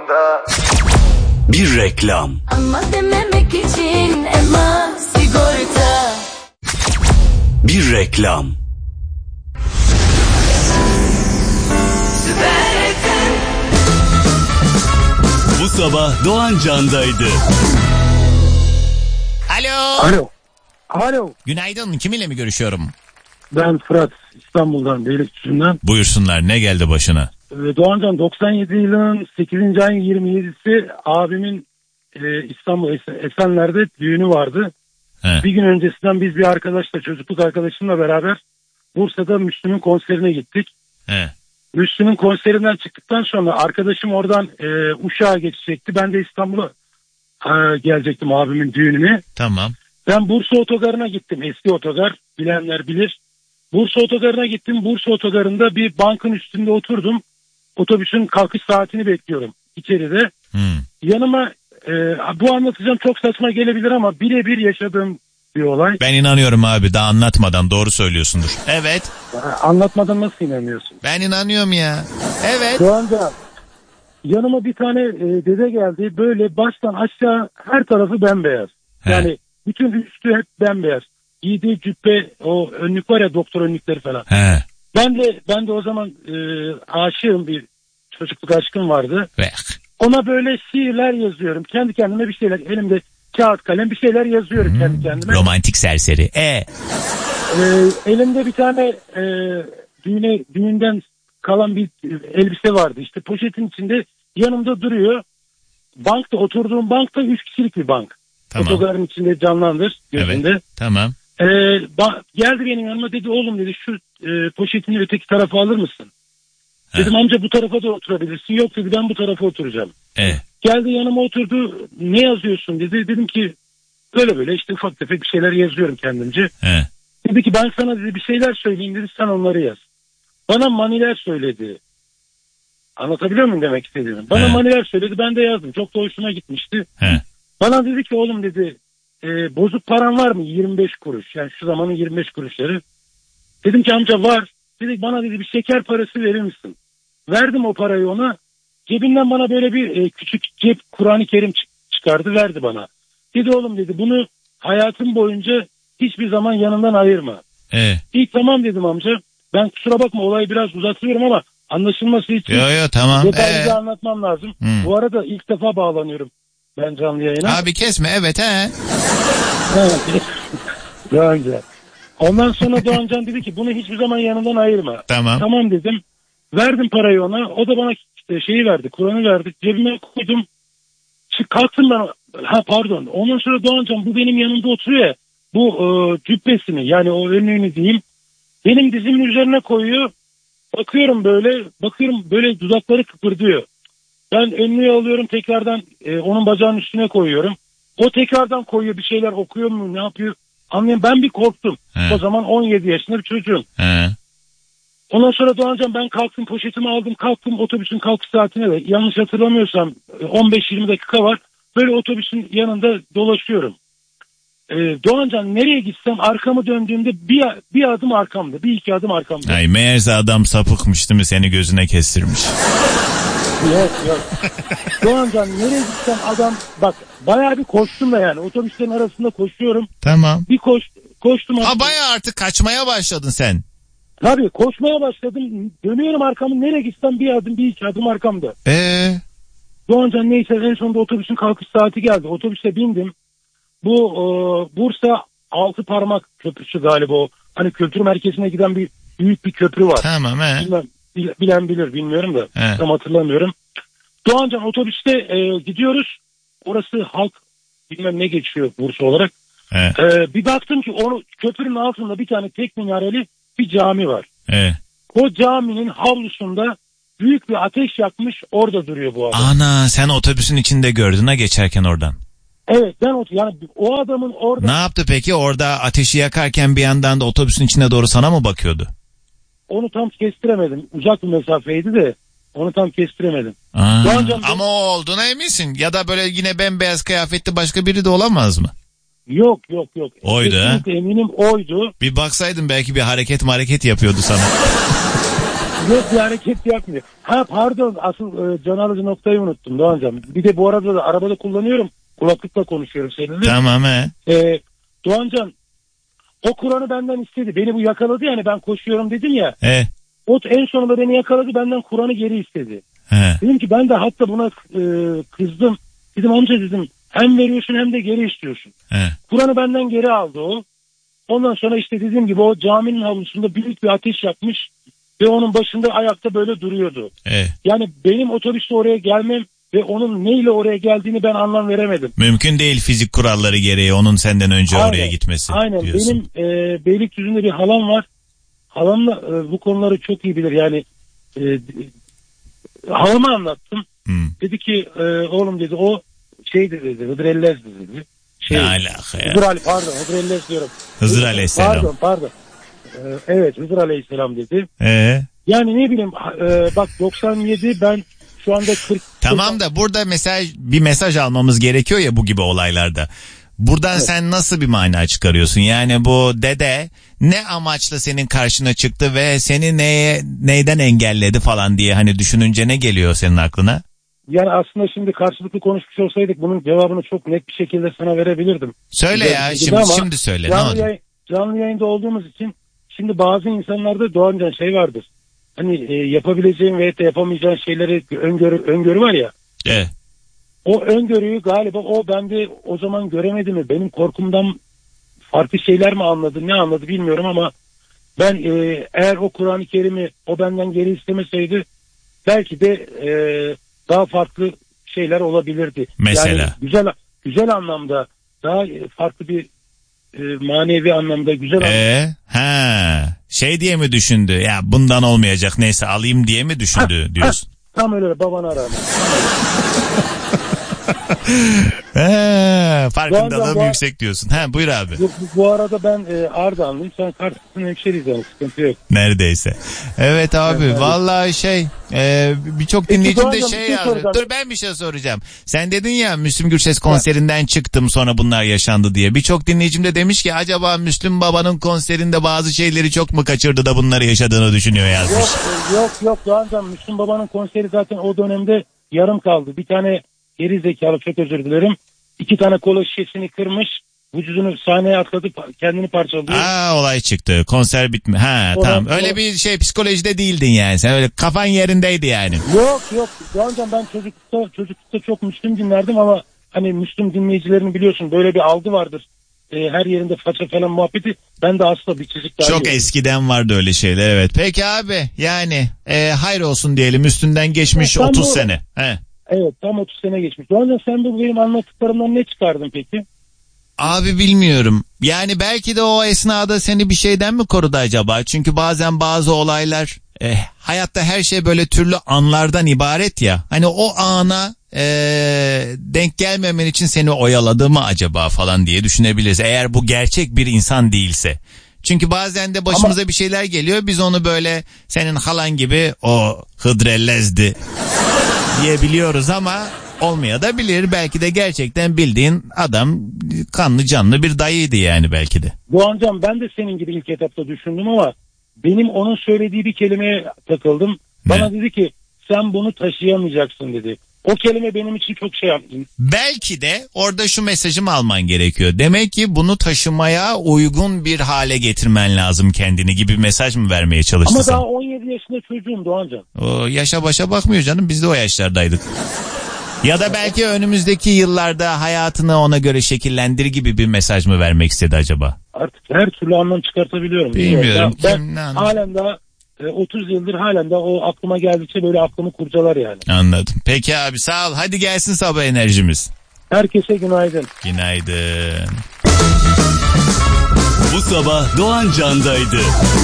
anda. Bir reklam. Ama dememek için Ema Sigorta. Bir reklam. Bu sabah Doğan Can'daydı. Alo. Alo. Günaydın. Kiminle mi görüşüyorum? Ben Fırat, İstanbul'dan, Beylikdüzü'nden. Buyursunlar, ne geldi başına? Doğancan, 97 yılının 8. ayın 27'si abimin İstanbul Esenler'de düğünü vardı. He. Bir gün öncesinden biz bir arkadaşla, çocukluk arkadaşımla beraber Bursa'da Müslüm'ün konserine gittik. He. Müslüm'ün konserinden çıktıktan sonra arkadaşım oradan Uşak'a geçecekti. Ben de İstanbul'a gelecektim abimin düğününe. Tamam. Ben Bursa Otogarı'na gittim. Eski otogar, bilenler bilir. Bursa Otogarı'na gittim. Bursa Otogarı'nda bir bankın üstünde oturdum. Otobüsün kalkış saatini bekliyorum içeride. Yanıma bu anlatacağım çok saçma gelebilir ama birebir yaşadığım bir olay. Ben inanıyorum abi, daha anlatmadan doğru söylüyorsundur. Evet. Anlatmadan nasıl inanıyorsun? Ben inanıyorum ya. Evet. Şu anda yanıma bir tane dede geldi. Böyle baştan aşağı her tarafı bembeyaz. He. Yani bütün üstü hep bembeyaz. Giydiği cübbe, o önlük var ya, doktor önlükleri falan. He. Ben de o zaman aşığım, bir çocukluk aşkım vardı. Ve. Ona böyle şiirler yazıyorum. Kendi kendime bir şeyler, elimde kağıt kalem bir şeyler yazıyorum kendi kendime. Romantik serseri. Elimde bir tane düğünden kalan bir elbise vardı. İşte poşetin içinde yanımda duruyor. Bankta, oturduğum bankta 3 kişilik bir bank. Tamam. Otogarın içinde canlandır gözünde. Evet. Tamam. Geldi benim yanıma, dedi oğlum dedi şu poşetini öteki tarafa alır mısın? Dedim amca bu tarafa da oturabilirsin. Yok dedi, ben bu tarafa oturacağım. Geldi yanıma oturdu, ne yazıyorsun dedi. Dedim ki böyle işte ufak tefek bir şeyler yazıyorum kendimce. Dedi ki ben sana dedi bir şeyler söyleyeyim dedi, sen onları yaz. Bana maniler söyledi. Anlatabiliyor muyum demek istediğimi? Bana maniler söyledi, ben de yazdım. Çok da hoşuma gitmişti. Bana dedi ki oğlum dedi bozuk paran var mı? 25 kuruş. Yani şu zamanın 25 kuruşları. Dedim ki amca var. Dedi bana dedi bir şeker parası verir misin? Verdim o parayı ona. Cebinden bana böyle bir küçük cep Kur'an-ı Kerim çıkardı, verdi bana. Dedi oğlum dedi bunu hayatın boyunca hiçbir zaman yanından ayırma. İlk tamam dedim amca. Ben kusura bakma olayı biraz uzatıyorum ama anlaşılması için Yo tamam. detaylıca anlatmam lazım. Bu arada ilk defa bağlanıyorum ben canlı yayına. Abi kesme, evet Daha güzel. Ondan sonra Doğancan dedi ki bunu hiçbir zaman yanından ayırma. Tamam dedim. Verdim parayı ona. O da bana işte şeyi verdi. Kur'an'ı verdi. Cebime koydum. Kalktım ben. Pardon. Ondan sonra Doğancan bu benim yanımda oturuyor ya. Bu cübbesini yani o önlüğünü diyeyim. Benim dizimin üzerine koyuyor. Bakıyorum böyle dudakları kıpırdıyor. Ben önlüğü alıyorum tekrardan onun bacağının üstüne koyuyorum. O tekrardan koyuyor, bir şeyler okuyor mu ne yapıyor anlayayım, ben bir korktum. O zaman 17 yaşında bir çocuğum. Ondan sonra Doğancan ben kalktım, poşetimi aldım, kalktım, otobüsün kalkış saatine de yanlış hatırlamıyorsam 15-20 dakika var. Böyle otobüsün yanında dolaşıyorum. Doğancan nereye gitsem arkamı döndüğümde bir adım arkamda, bir iki adım arkamda. Ay meğerse adam sapıkmış değil mi, seni gözüne kestirmiş. Yok. Doğancan nereye gitsem adam, bak bayağı bir koştum da yani otobüslerin arasında koşuyorum. Tamam. Bir koştum. Bayağı artık kaçmaya başladın sen. Tabii koşmaya başladım. Dönüyorum arkamı, nereye gitsem bir adım bir iki adım arkamda. Doğancan neyse en sonunda otobüsün kalkış saati geldi. Otobüse bindim. Bu Bursa Altıparmak Köprüsü galiba o. Hani kültür merkezine giden büyük bir köprü var. Tamam Bilen bilir bilmiyorum da tam hatırlamıyorum. Doğancan otobüste gidiyoruz. Orası halk bilmem ne geçiyor Bursa olarak. Bir baktım ki köprünün altında bir tane tek minareli bir cami var. O caminin havlusunda büyük bir ateş yakmış, orada duruyor bu adam. Ana, sen otobüsün içinde gördün ha geçerken oradan. Evet ben yani o adamın orada. Ne yaptı peki orada ateşi yakarken bir yandan da otobüsün içine doğru sana mı bakıyordu? Onu tam kestiremedim. Uzak bir mesafeydi de onu tam kestiremedim. Ama o olduğuna eminsin. Ya da böyle yine bembeyaz kıyafetli başka biri de olamaz mı? Yok. Oydu ha? Eminim oydu. Bir baksaydın belki bir hareket yapıyordu sana. Yok bir hareket yapmıyor. Ha pardon, asıl can alıcı noktayı unuttum Doğancan. Bir de bu arada da arabada kullanıyorum. Kulaklıkla konuşuyorum seninle. Tamam Doğancan, o Kur'an'ı benden istedi. Beni bu yakaladı, yani ben koşuyorum dedim ya. O en sonunda beni yakaladı, benden Kur'an'ı geri istedi. Dedim ki ben de hatta buna kızdım. Dedim amca dedim, hem veriyorsun hem de geri istiyorsun. Kur'an'ı benden geri aldı o. Ondan sonra işte dediğim gibi o caminin havlusunda büyük bir ateş yakmış ve onun başında ayakta böyle duruyordu. Yani benim otobüste oraya gelmem ve onun neyle oraya geldiğini ben anlam veremedim. Mümkün değil fizik kuralları gereği onun senden önce oraya gitmesi. Aynen diyorsun. Benim Beylikdüzü'nde bir halam var. Halamla bu konuları çok iyi bilir yani. Halama anlattım. Dedi ki oğlum dedi, o şeydi dedi, Hıdrellez dedi. Ne alaka ya? Hıdır Ellez diyorum. Hızır Aleyhisselam. Pardon. Evet, Hızır Aleyhisselam dedi. Yani ne bileyim bak 97, ben şu anda 40. Tamam da burada bir mesaj almamız gerekiyor ya bu gibi olaylarda. Buradan sen nasıl bir mana çıkarıyorsun? Yani bu dede ne amaçla senin karşına çıktı ve seni neyden engelledi falan diye hani düşününce ne geliyor senin aklına? Yani aslında şimdi karşılıklı konuşmuş olsaydık bunun cevabını çok net bir şekilde sana verebilirdim. Söyle ya şimdi söyle. Canlı yayında olduğumuz için şimdi bazı insanlarda Doğancan şey vardır. Hani yapabileceğin veya da yapamayacağın şeyleri öngörü var ya. O öngörüyü galiba o bende o zaman göremedi mi? Benim korkumdan farklı şeyler mi anladı, ne anladı bilmiyorum ama ben eğer o Kur'an-ı Kerim'i o benden geri istemeseydi belki de daha farklı şeyler olabilirdi. Mesela? Yani güzel anlamda, daha farklı bir manevi anlamda güzel anlamda. Şey diye mi düşündü? Ya bundan olmayacak, neyse alayım diye mi düşündü diyorsun? Tam öyle, babana rağmen. Farkındalığım yüksek diyorsun. Buyur abi. Bu arada ben Ardahanlıyım. Sen Kars'ın hemşeriyiz yani, sıkıntı yok. Neredeyse. Evet abi vallahi birçok dinleyicim de yazdı. Dur ben bir şey soracağım. Sen dedin ya Müslüm Gürses konserinden çıktım sonra bunlar yaşandı diye. Birçok dinleyicim de demiş ki acaba Müslüm Baba'nın konserinde bazı şeyleri çok mu kaçırdı da bunları yaşadığını düşünüyor yazmış. Yok Doğancan, Müslüm Baba'nın konseri zaten o dönemde yarım kaldı. Bir tane geri zekalı, çok özür dilerim, 2 tane kola şişesini kırmış, vücudunu sahneye atladı, kendini parçalıyor. Olay çıktı, konser bitme. Tamam, öyle bir psikolojide değildin yani, sen öyle kafan yerindeydi yani. Yok Doğancan, ben çocuklukta çok Müslüm dinlerdim ama hani Müslüm dinleyicilerini biliyorsun, böyle bir algı vardır. Her yerinde faça falan muhabbeti, ben de asla bir çizik daha çok eskiden vardı öyle şeyler, evet. Peki abi yani hayır olsun diyelim, üstünden geçmiş 30 sene. Evet, tam 30 sene geçmiş. Doğancan, sen de benim anlattıklarımdan ne çıkardın peki? Abi bilmiyorum. Yani belki de o esnada seni bir şeyden mi korudu acaba? Çünkü bazen bazı olaylar hayatta her şey böyle türlü anlardan ibaret ya. Hani o ana denk gelmemen için seni oyaladı mı acaba falan diye düşünebiliriz. Eğer bu gerçek bir insan değilse. Çünkü bazen de başımıza bir şeyler geliyor. Biz onu böyle senin halan gibi o Hıdrellez'di diyebiliyoruz ama olmayabilir. Belki de gerçekten bildiğin adam kanlı canlı bir dayıydı yani belki de. Doğancan, ben de senin gibi ilk etapta düşündüm ama benim onun söylediği bir kelimeye takıldım. Bana dedi ki sen bunu taşıyamayacaksın dedi. O kelime benim için çok şey yaptı. Belki de orada şu mesajımı alman gerekiyor. Demek ki bunu taşımaya uygun bir hale getirmen lazım kendini gibi bir mesaj mı vermeye çalıştın? Ama daha 17 yaşında çocuğum Doğancan. O yaşa başa bakmıyor canım, biz de o yaşlardaydık. Ya da belki önümüzdeki yıllarda hayatını ona göre şekillendir gibi bir mesaj mı vermek istedi acaba? Artık her türlü anlam çıkartabiliyorum. Bilmiyorum. Ben halen daha 30 yıldır halen de o aklıma geldikçe böyle aklımı kurcalar yani. Anladım. Peki abi, sağ ol. Hadi gelsin sabah enerjimiz. Herkese günaydın. Günaydın. Bu sabah Doğan Can'daydı.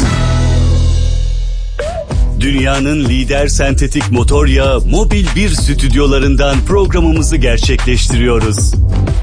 Dünyanın lider sentetik motor yağı Mobil 1 stüdyolarından programımızı gerçekleştiriyoruz.